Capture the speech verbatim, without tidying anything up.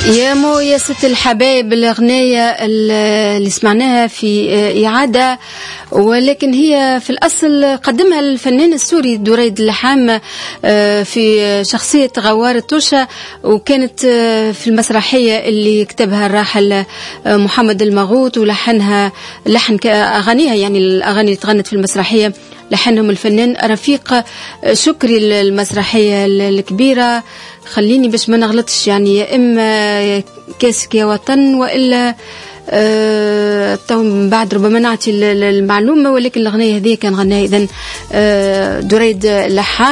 يا مو يا ست الحبايب، الأغنية اللي سمعناها في إعادة، ولكن هي في الأصل قدمها الفنان السوري دريد اللحام في شخصية غوار التوشة، وكانت في المسرحية اللي كتبها الراحل محمد المغوط ولحنها لحن أغانيها، يعني الأغاني اللي تغنت في المسرحية لحنهم الفنان رفيق شكري. المسرحية الكبيرة خليني باش ما نغلطش، يعني يا إما كاسك يا وطن وإلا أه تو بعد ربما نعطي المعلومة، ولكن الأغنية هذه كان غناها إذن أه دريد اللحام.